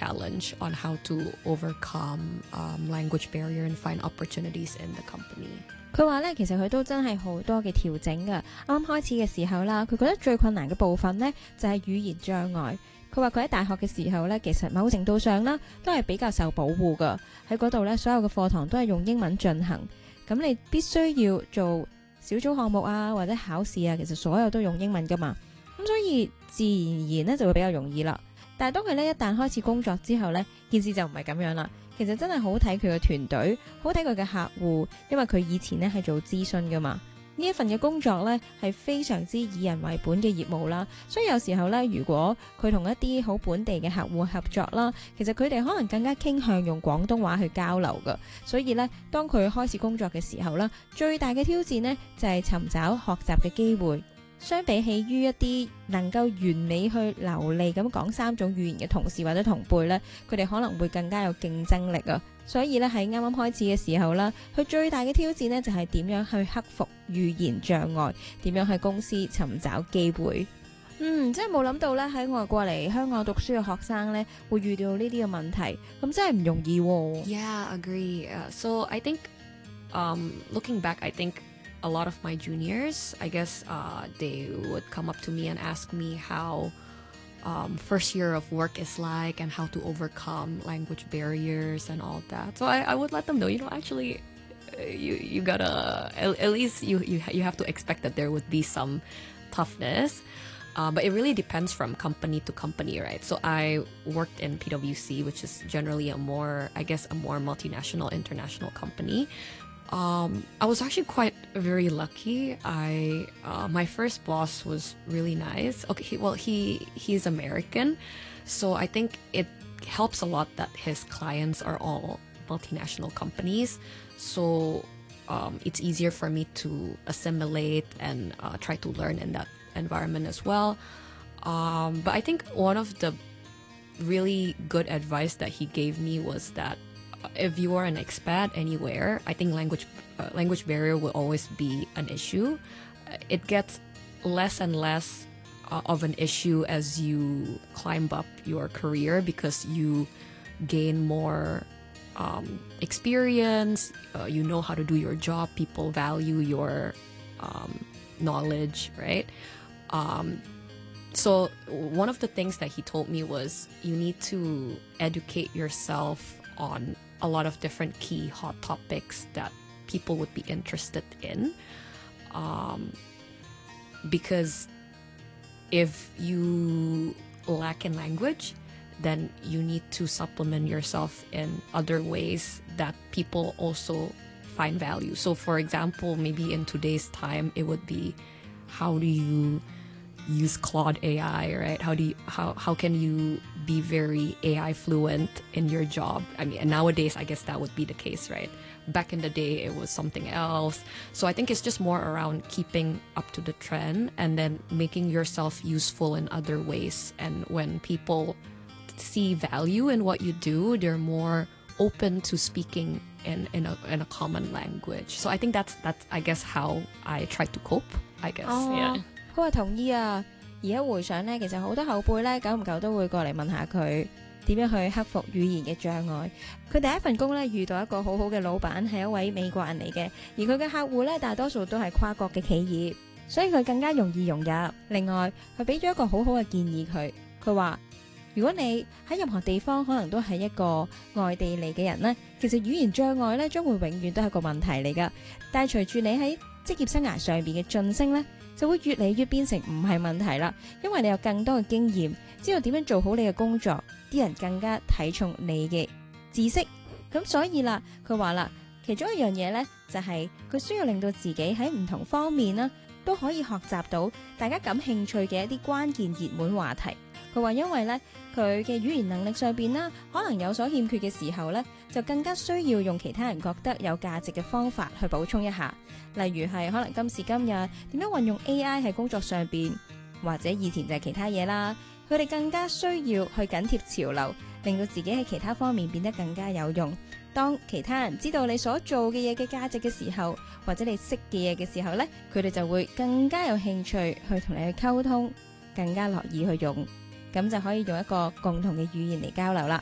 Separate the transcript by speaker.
Speaker 1: challenge on how to overcome language barrier and find opportunities in the company.
Speaker 2: 佢話咧，其實佢都真係好多嘅調整㗎。啱啱開始嘅時候啦，佢覺得最困難嘅部分呢，就係語言障礙。佢話佢喺大學嘅時候呢，其實某程度上啦，都係比較受保護㗎。喺嗰度呢，所有嘅課堂都係用英文進行。咁你必須要做小組項目啊，或者考試啊，其實所有都用英文㗎嘛。咁所以自然而然呢，就會比較容易啦。但係當佢呢一旦開始工作之後呢，件事就唔係咁樣啦。其實真係好睇佢嘅團隊，好睇佢嘅客戶，因為佢以前呢係做諮詢㗎嘛。呢一份嘅工作呢係非常之以人為本嘅業務啦，所以有時候呢，如果佢同一啲好本地嘅客戶合作啦，其實佢哋可能更加傾向用廣東話去交流㗎。所以呢，當佢開始工作嘅時候啦，最大嘅挑戰呢就係尋找學習嘅機會。相比起於一啲能夠完美去流利咁講3種語言嘅同事或者同輩呢，佢哋可能會更加有競爭力啊！所以咧喺啱啱開始嘅時候啦，佢最大嘅挑戰呢就係點樣去克服語言障礙，點樣喺公司尋找機會。真係冇諗到咧喺外國嚟香港讀書嘅學生呢會遇到呢啲嘅問題，咁真係唔容易喎。
Speaker 1: Yeah, agree. So I think, looking back, I think a lot of my juniors, I guess, they would come up to me and ask me how first year of work is like and how to overcome language barriers and all that. So I would let them know, actually, you gotta, at least you have to expect that there would be some toughness. But it really depends from company to company, right? So I worked in PwC, which is generally a more multinational, international company. I was actually quite very lucky. My first boss was really nice. Okay, he's American, so I think it helps a lot that his clients are all multinational companies. So it's easier for me to assimilate and try to learn in that environment as well. But I think one of the really good advice that he gave me was that if you are an expat anywhere, I think language barrier will always be an issue. It gets less and less of an issue as you climb up your career because you gain more experience. You know how to do your job. People value your knowledge, right? So one of the things that he told me was you need to educate yourself on a lot of different key hot topics that people would be interested in, because if you lack in language, then you need to supplement yourself in other ways that people also find value. So for example, maybe in today's time, it would be how do you use Claude AI, right? How can you be very AI fluent in your job? I mean, and nowadays, I guess that would be the case, right? Back in the day, it was something else. So I think it's just more around keeping up to the trend and then making yourself useful in other ways. And when people see value in what you do, they're more open to speaking in a common language. So I think that's I guess how I try to cope, I guess. Yeah.
Speaker 2: 佢話同意啊！而家回想呢，其實好多後輩呢，久唔久都會過嚟問下佢點樣去克服語言嘅障礙。佢第一份工呢，遇到一個好好嘅老闆，係一位美國人嚟嘅，而佢嘅客戶呢，大多數都係跨國嘅企業，所以佢更加容易融入。另外，佢俾咗一個好好嘅建議佢，佢話：如果你喺任何地方可能都係一個外地嚟嘅人呢，其實語言障礙呢，將會永遠都係個問題嚟㗎。但係隨住你喺職業生涯上邊嘅晉升呢，就會越嚟越變成唔係問題啦，因為你有更多嘅經驗，知道點樣做好你嘅工作，啲人更加睇重你嘅知識。咁所以啦，佢話啦，其中一樣嘢呢，就係佢需要令到自己喺唔同方面啦，都可以學習到大家感興趣嘅一啲關鍵熱門話題。佢話因為呢，佢嘅語言能力上邊啦，可能有所欠缺嘅時候呢，就更加需要用其他人覺得有價值嘅方法去補充一下。例如係可能今時今日點樣運用 AI 喺工作上邊，或者以前就係其他嘢啦。佢哋更加需要去緊貼潮流，令到自己喺其他方面變得更加有用。當其他人知道你所做嘅嘢嘅價值嘅時候，或者你識嘅嘢嘅時候呢，佢哋就會更加有興趣去同你去溝通，更加樂意去用，咁就可以用一個共同嘅語言嚟交流啦。